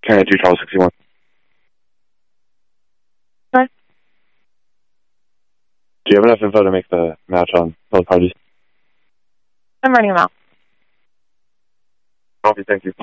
Canada 2 Charles 61. Sorry? Do you have enough info to make the match on both parties? I'm running them out. Copy, thank you.